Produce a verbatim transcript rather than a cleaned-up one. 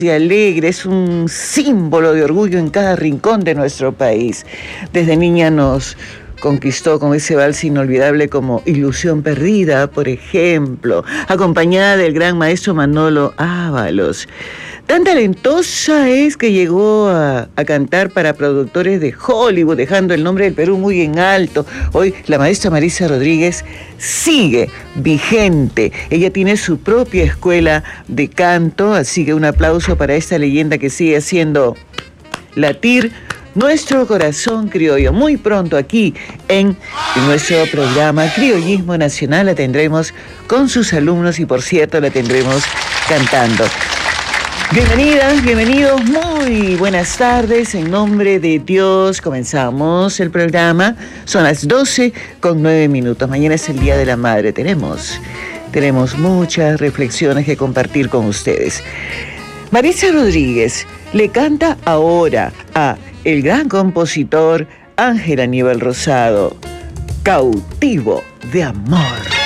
y alegre, es un símbolo de orgullo en cada rincón de nuestro país. Desde niña nos conquistó con ese vals inolvidable como Ilusión Perdida, por ejemplo, acompañada del gran maestro Manolo Ábalos. Tan talentosa es que llegó a, a cantar para productores de Hollywood, dejando el nombre del Perú muy en alto. Hoy la maestra Marisa Rodríguez sigue vigente. Ella tiene su propia escuela de canto, así que un aplauso para esta leyenda que sigue haciendo latir nuestro corazón criollo. Muy pronto aquí en nuestro programa Criollismo Nacional la tendremos con sus alumnos y por cierto la tendremos cantando. Bienvenidas, bienvenidos, muy buenas tardes. En nombre de Dios comenzamos el programa. Son las doce con nueve minutos. Mañana es el Día de la Madre. Tenemos, tenemos muchas reflexiones que compartir con ustedes. Marisa Rodríguez le canta ahora a el gran compositor Ángel Aníbal Rosado, Cautivo de Amor.